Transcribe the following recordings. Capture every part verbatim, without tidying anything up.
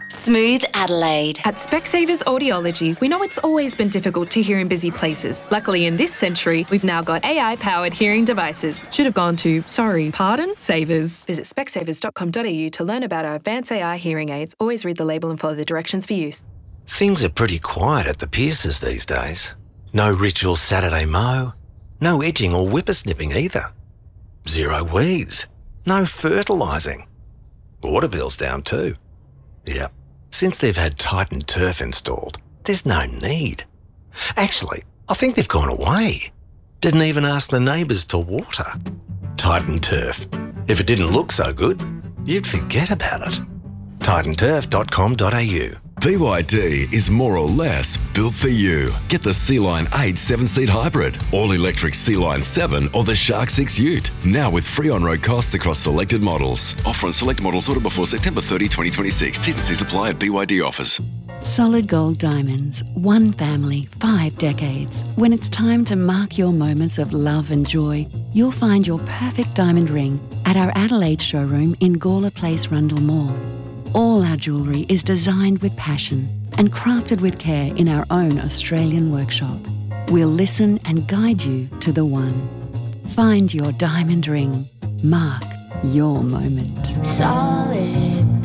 Smooth Adelaide. At Specsavers Audiology, we know it's always been difficult to hear in busy places. Luckily, in this century, we've now got A I-powered hearing devices. Should have gone to, sorry, pardon, Savers. Visit specsavers dot com dot a u to learn about our advanced A I hearing aids. Always read the label and follow the directions for use. Things are pretty quiet at the Pierces these days. No ritual Saturday mow. No edging or whippersnipping either. Zero weeds. No fertilising. Water bill's down too. Yep. Since they've had Titan Turf installed, there's no need. Actually, I think they've gone away. Didn't even ask the neighbours to water. Titan Turf. If it didn't look so good, you'd forget about it. titan turf dot com dot a u. B Y D is more or less built for you. Get the Sea-Line eight seven-seat hybrid, all-electric Sea-Line seven or the Shark six Ute. Now with free on-road costs across selected models. Offer on select models ordered before September thirtieth, twenty twenty-six. T's and C's apply at B Y D offers. Solid Gold Diamonds. One family, five decades. When it's time to mark your moments of love and joy, you'll find your perfect diamond ring at our Adelaide showroom in Gawler Place, Rundle Mall. All our jewellery is designed with passion and crafted with care in our own Australian workshop. We'll listen and guide you to the one. Find your diamond ring. Mark your moment. Solid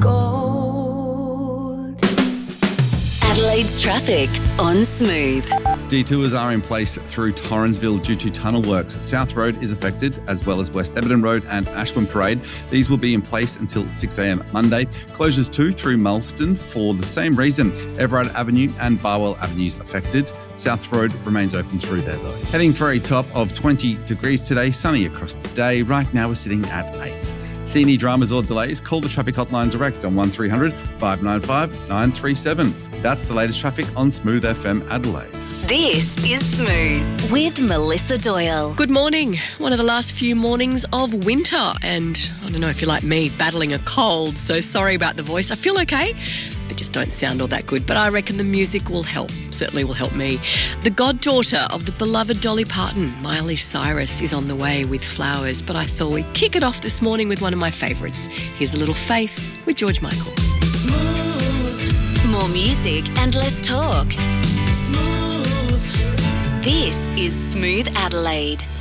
Gold. Adelaide's traffic on Smooth. Detours are in place through Torrensville due to tunnel works. South Road is affected, as well as West Everton Road and Ashwin Parade. These will be in place until six a m Monday. Closures too through Mulston for the same reason. Everard Avenue and Barwell Avenues affected. South Road remains open through there though. Heading for a top of twenty degrees today, sunny across the day. Right now we're sitting at eight. See any dramas or delays? Call the traffic hotline direct on one three hundred, five nine five, nine three seven. That's the latest traffic on Smooth F M Adelaide. This is Smooth with Melissa Doyle. Good morning. One of the last few mornings of winter, and I don't know if you're like me, battling a cold, so sorry about the voice. I feel okay, but just don't sound all that good. But I reckon the music will help, certainly will help me. The goddaughter of the beloved Dolly Parton, Miley Cyrus, is on the way with Flowers, but I thought we'd kick it off this morning with one of my favourites. Here's a little Faith with George Michael. Smooth. More music and less talk. Smooth. This is Smooth Adelaide.